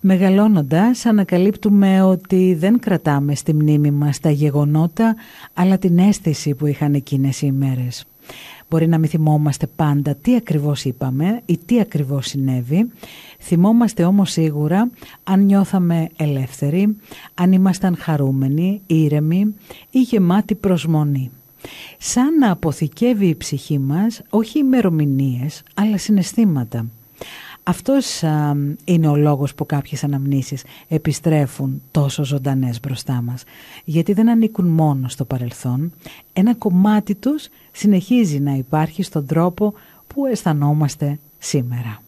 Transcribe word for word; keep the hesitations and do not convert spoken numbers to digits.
Μεγαλώνοντας ανακαλύπτουμε ότι δεν κρατάμε στη μνήμη μας τα γεγονότα, αλλά την αίσθηση που είχαν εκείνες οι ημέρες. Μπορεί να μην θυμόμαστε πάντα τι ακριβώς είπαμε ή τι ακριβώς συνέβη. Θυμόμαστε όμως σίγουρα αν νιώθαμε ελεύθεροι, αν ήμασταν χαρούμενοι, ήρεμοι ή γεμάτοι προσμονή. Σαν να αποθηκεύει η ψυχή μας όχι ημερομηνίες, αλλά συναισθήματα. Αυτός α, είναι ο λόγος που κάποιες αναμνήσεις επιστρέφουν τόσο ζωντανές μπροστά μας. Γιατί δεν ανήκουν μόνο στο παρελθόν, ένα κομμάτι τους συνεχίζει να υπάρχει στον τρόπο που αισθανόμαστε σήμερα.